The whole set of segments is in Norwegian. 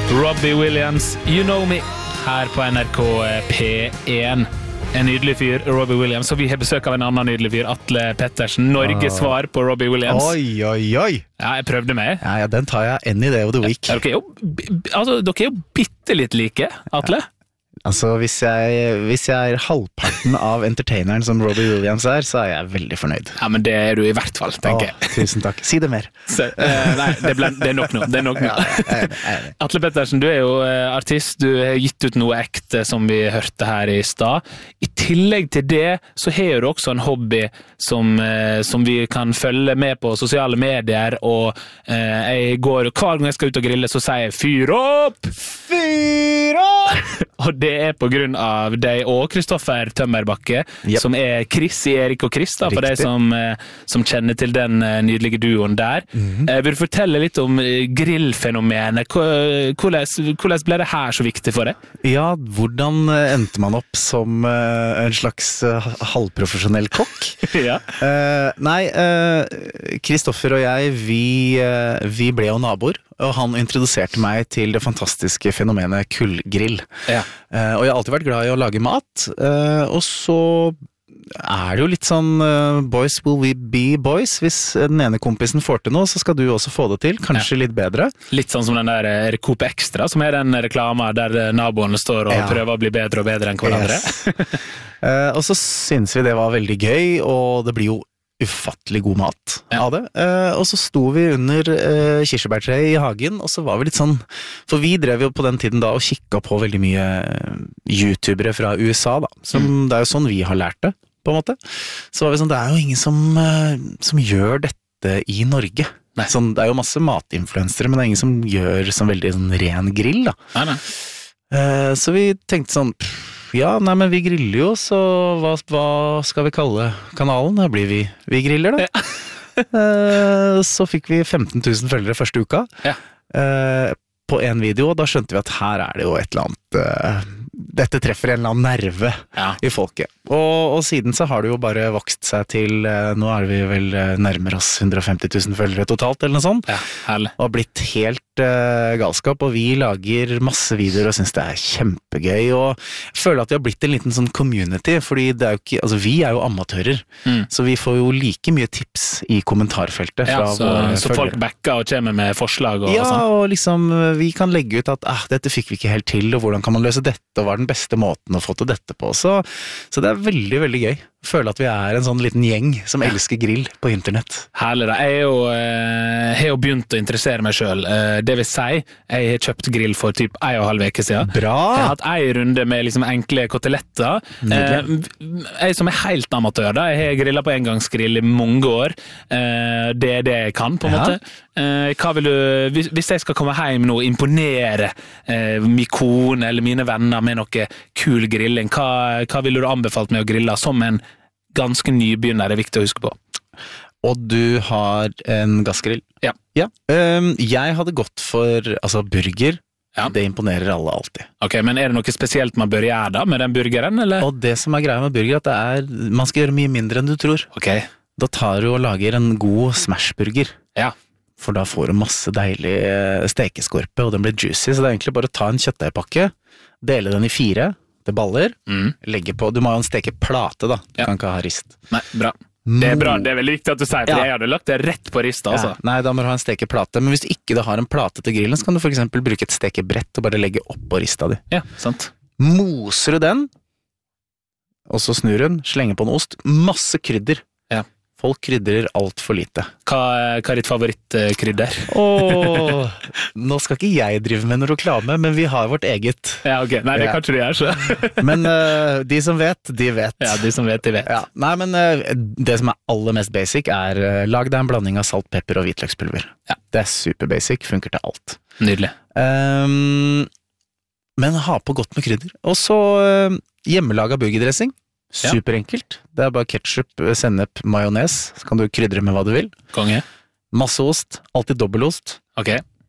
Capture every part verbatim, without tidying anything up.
Robbie Williams, You Know Me, her på N R K P én. En nydelig fyr, Robbie Williams, og vi har besøk av en annen nydelig fyr, Atle Pettersen. Norges svar på Robbie Williams. Oi, oi, oi. Ja, jeg prøvde meg. Ja, ja, den tar jeg any day of the week. Ja, dere er jo, altså, dere er jo bitte litt like, Atle. Ja. Altså, hvis jeg, hvis jeg er halvparten av entertaineren som Robbie Williams er, så er jeg veldig fornøyd. Ja, men det er du i hvert fall, tenker jeg. Åh, tusen takk. Si det mer. Så, uh, nei, det, ble, det er nok nå. Det er nok nå. Ja, jeg er, jeg er. Atle Pettersen, du er jo uh, artist. Du har gitt ut noe ekte som vi hørte her i stad. I tillegg til det, så har du også en hobby som, uh, som vi kan følge med på sosiale medier, og uh, jeg går, hver gang jeg skal ut og grille, så sier jeg fyr opp! Fyr opp! Og det er på grunn av deg og Kristoffer Tømmerbakke, yep. Som er Chris i Erik og Chris, da, for deg som, som kjenner til den nydelige duoen der. Mm-hmm. Vil du fortelle litt om grillfenomenet? Hvordan, hvordan ble det her så viktig for deg? Ja, hvordan endte man opp som en slags halvprofesjonell kokk? Ja. Uh, nei, Kristoffer uh, og jeg, vi, uh, vi ble jo naboer, og han introduserte meg til det fantastiske fenomenet kullgrill. Ja. Uh, og jeg har alltid vært glad i å lage mat, uh, og så er det jo litt sånn uh, boys will we be boys. Hvis den ene kompisen får til noe, så skal du også få det til, kanskje ja. Litt bedre. Litt sånn som den der Coop Extra, som er den reklama der naboene står og ja. Prøver å bli bedre og bedre enn hverandre. Yes. uh, og så synes vi det var veldig gøy, og det blir jo ufattelig god mat ja. Av det. Uh, og så sto vi under uh, kirsebærtreet i hagen, og så var vi litt sånn, for vi drev jo på den tiden da og kikket på veldig mye youtubere fra U S A da, som mm. det er jo sånn vi har lært det, på en måte. Så var vi sånn, det er jo ingen som, uh, som gjør dette i Norge. Sånn, det er jo masse matinfluensere, men det er ingen som gjør sånn veldig sånn ren grill da. Nei, nei. Uh, så vi tenkte sånn, pff, ja, nei, men vi griller jo, så hva, hva skal vi kalle kanalen? Da blir vi, vi griller da. Ja. uh, så fikk vi femten tusen følgere første uka ja. uh, på en video, og da skjønte vi at her er det jo et eller annet, uh, dette treffer en eller annen nerve ja. I folket. Og, og siden så har det jo bare vokst seg til, uh, nå er vi vel uh, nærmere oss hundre og femti tusen følgere totalt, eller noe sånt. Ja, herlig. Og har blitt helt uh, galskap, og vi lager masse videoer og synes det er kjempegøy, og jeg føler at vi har blitt en liten sånn community, fordi det er jo ikke, altså vi er jo amatører, mm. så vi får jo like mye tips i kommentarfeltet fra ja, så, våre så folk backer og kommer med forslag og ja, sånn? Ja, og liksom vi kan legge ut at ah, dette fikk vi ikke helt til, og hvordan kan man løse dette, og hva er den beste måten å få til dette på, så, så det er veldig, veldig gøy. Føler at vi er en sånn liten gjeng som elsker grill på internett. Herlig da, jeg har jo, eh, har jo begynt å interessere meg selv. Eh, det vil si, jeg har kjøpt grill for typ en og en halv veke siden. Bra! Jeg har hatt en runde med liksom enkle koteletter. Eh, jeg som er helt amatør da, jeg har grillet på engangsgrill i mange år. Eh, det er det jeg kan på en ja. Måte. Eh, hva vil du, hvis, hvis jeg skal komme hjem nå og imponere eh, min kone eller mine venner med noe kul grilling, hva, hva vil du anbefalt meg å grille som en ganske nybegynner, er viktig å huske på. Og du har en gassgrill? Ja. Ja. Um, jeg hadde gått for altså, burger. Ja. Det imponerer alle alltid. Ok, men er det noe spesielt man bør gjøre da med den burgeren, eller? Og det som er greia med burger, at det er, man skal gjøre mye mindre enn du tror. Ok. Da tar du og lager en god smashburger. Ja. For da får du masse deilig stekeskorpe, og den blir juicy, så det er egentlig bare å ta en kjøttdeigpakke, dele den i fire, det baller, mm. legge på, du må jo en stekeplate da, du ja. Kan ikke ha rist. Nei, bra. Det er bra, det er veldig viktig at du sier, for ja. Jeg hadde lagt det rett på rist altså. Ja. Nei, da må du ha en stekeplate, men hvis ikke du har en plate til grillen, så kan du for eksempel bruke et stekebrett og bare legge opp på rista di. Ja, sant. Moser du den, og så snur den, slenger på en ost, masse krydder. Ja. Folk krydder alt for lite. Hva, hva er ditt favorittkrydder? Åh, nå skal ikke jeg drive med noe reklame, men vi har vårt eget. Ja, ok. Nei, det ja. kan ikke du gjøre, så. Men uh, de som vet, de vet. Ja, de som vet, de vet. Ja. Nei, men uh, det som er aller mest basic er, uh, lag deg en blanding av salt, pepper og hvitløkspulver. Ja. Det er super basic, funker til alt. Nydelig. Um, men ha på godt med krydder. Og så uh, hjemmelaga burgerdressing. Superenkelt. Det er bare ketchup, sennep, majones. Så kan du krydre med hva du vil. Konge. Masse ost. Alltid dobbeltost. Ok.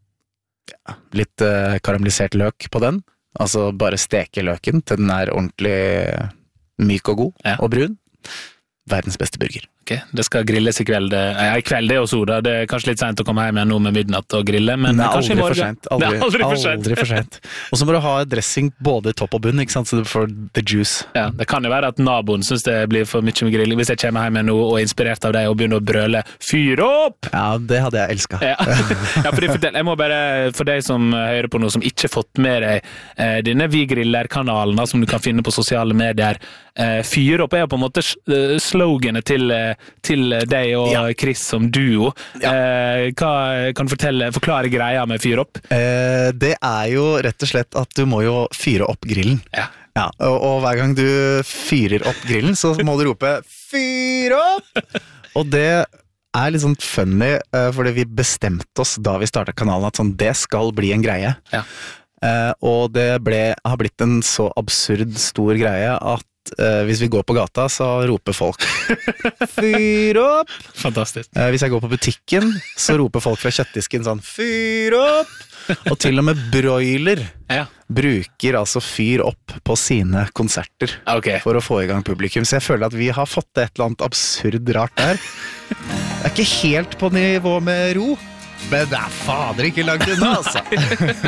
Ja, litt uh, karamellisert løk på den. Altså bare steke løken til den er ordentlig myk og god. Ja. Og brun. Verdens beste burger. Ok, det skal grilles i kveld. Ja, i kveld det er jo så da. Det er kanskje litt sent å komme hjem igjen nå med midnatt og grille, men det er kanskje i aldri for morgen. sent. Aldri, det er aldri for sent. Aldri for sent. Og så må du ha dressing både topp og bunn, ikke sant, så du får the juice. Ja, det kan jo være at naboen synes det blir for mye med grilling. Hvis jeg kommer hjem igjen nå og er inspirert av deg og begynner å brøle, fyr opp! Ja, det hadde jeg elsket. Ja, ja for fortell, jeg må bare, for deg som hører på noe som ikke har fått med deg eh, denne Vi Griller-kanalen som du kan finne på sosiale medier, eh, fyr opp er jo på en måte sloganet til, til deg og ja. Chris som duo. Ja. Eh, hva kan du fortelle, forklare greia med fyr opp? Eh, det er jo rett og slett at du må jo fyre opp grillen. Ja. Ja, og, og hver gang du fyrer opp grillen, så må du rope fyr opp! Og det er litt sånn funny, fordi vi bestemte oss da vi startet kanalen at sånn, det skal bli en greie. Ja. Eh, og det ble, har blitt en så absurd stor greie at Uh, hvis vi går på gata, så roper folk fyr opp! Fantastisk. Uh, hvis jeg går på butikken, så roper folk fra kjøttdisken sånn fyr opp! Og til og med broiler ja. bruker altså fyr opp på sine konserter okay. for å få i gang publikum. Så jeg føler at vi har fått et eller annet absurd rart der. Det er ikke helt på nivå med ro, men det er fader ikke langt unna, altså.